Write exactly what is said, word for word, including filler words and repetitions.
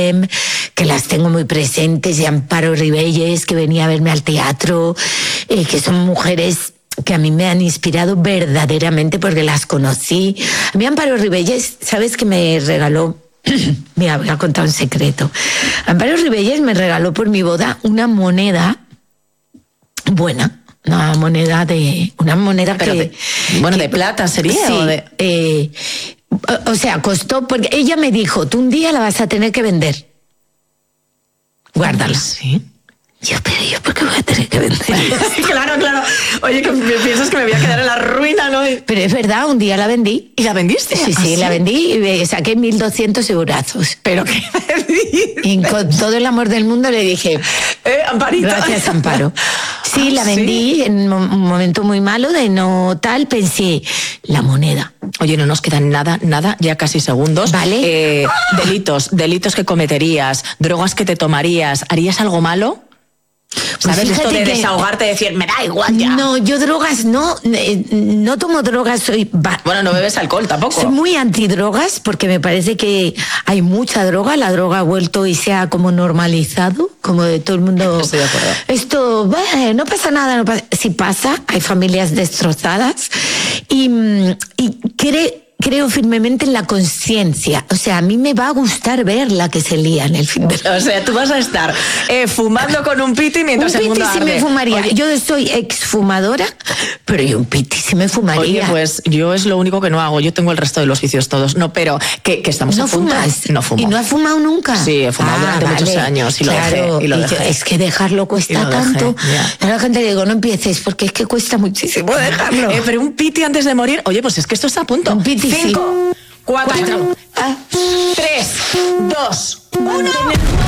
que las tengo muy presentes, y Amparo Ribelles, que venía a verme al teatro, eh, que son mujeres que a mí me han inspirado verdaderamente porque las conocí. A mí Amparo Ribelles, ¿sabes que me regaló? Mira, voy a contar un secreto. Amparo Ribelles me regaló por mi boda una moneda buena, una moneda de... Una moneda Pero que... De, bueno, que, de plata sería. Sí, ¿O de...? Eh, o sea, costó, porque ella me dijo, tú un día la vas a tener que vender. Guárdala. Sí. Yo, pero yo, ¿por qué voy a tener que vender? Claro, claro. Oye, que piensas que me voy a quedar en la ruina, ¿no? Pero es verdad, un día la vendí. ¿Y la vendiste? Sí, sí, ¿Ah, la sí? vendí y me saqué mil doscientos eurazos. ¿Pero qué vendiste? Y con todo el amor del mundo le dije, eh, Amparito. Gracias, Amparo. Sí, Ah, la vendí ¿sí? en un momento muy malo de no tal, pensé, la moneda. Oye, no nos quedan nada, nada, ya casi segundos. Vale. Eh, delitos, delitos que cometerías, drogas que te tomarías, ¿harías algo malo? Pues ¿Sabes esto de que, desahogarte, decir, me da igual ya? No, yo drogas no, eh, no tomo drogas, soy... Bueno, no bebes alcohol tampoco. Soy muy antidrogas porque me parece que hay mucha droga, la droga ha vuelto y se ha como normalizado, como de todo el mundo... Estoy de acuerdo. Esto, bueno, no pasa nada, no pasa... Sí pasa, hay familias destrozadas y, y cree... Creo firmemente en la conciencia. O sea, a mí me va a gustar ver la que se lía en el fin de la... O sea, tú vas a estar eh, fumando con un piti mientras un el mundo piti sí arde. me fumaría. Oye, yo soy exfumadora, pero yo un piti sí me fumaría. Oye, pues yo es lo único que no hago. Yo tengo el resto de los vicios todos. No, pero que, que estamos ¿No a punto. fumas? No fumo. ¿Y no has fumado nunca? Sí, he fumado Ah, durante vale. muchos años y lo claro, dejé. Y lo y yo- dejé. es que dejarlo cuesta Y lo dejé, tanto. ya. A la gente le digo, no empieces, porque es que cuesta muchísimo dejarlo. Eh, pero un piti antes de morir. Oye, pues es que esto está a punto. Un piti, sí. Cinco, cuatro, Cuatro. Ah. tres, dos, uno.